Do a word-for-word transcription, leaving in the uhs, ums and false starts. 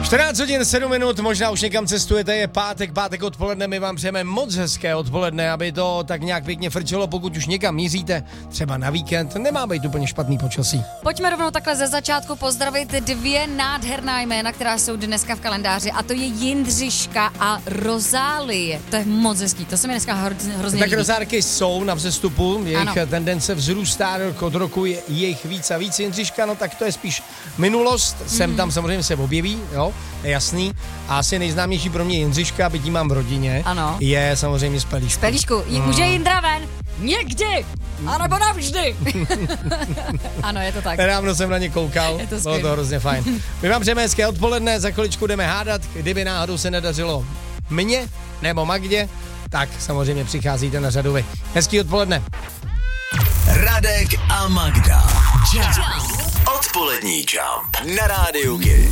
čtrnáct hodin sedm minut, možná už někam cestujete, je pátek, pátek odpoledne, my vám přejeme moc hezké odpoledne, aby to tak nějak pěkně frčelo, pokud už někam míříte, třeba na víkend, nemá být úplně špatný počasí. Pojďme rovnou takhle ze začátku pozdravit dvě nádherná jména, která jsou dneska v kalendáři, a to je Jindřiška a Rozálie. To je moc hezký, to se mi dneska hrozně líbí. Tak rozárky jsou na vzestupu, jejich ano. tendence vzrůstá rok od roku, je jejich víc a víc. Jindřiška, no tak to je spíš minulost, sem mm. tam samozřejmě se objeví, jo, je jasný. A asi nejznámější pro mě Jindřiška, byť jí mám v rodině, ano. je samozřejmě z Pelíšku. Z Pelíšku, mm. může Jindra ven? Někdy! A nebo navždy! Ano, je to tak. Nedávno jsem na ně koukal, to bylo to hrozně fajn. My vám přejeme hezké odpoledne, za chviličku jdeme hádat, kdyby náhodou se nedařilo mně nebo Magdě, tak samozřejmě přicházíte na řadu vy. Hezký odpoledne. Radek a Magda. Jump. Odpolední Jump na rádiu Kids.